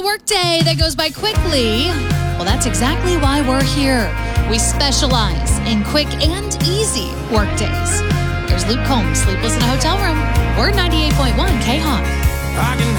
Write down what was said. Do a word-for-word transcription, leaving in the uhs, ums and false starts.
Workday that goes by quickly. Well, that's exactly why we're here. We specialize in quick and easy workdays. Here's Luke Combs, Sleepless in a Hotel Room. We're ninety-eight point one K H O P.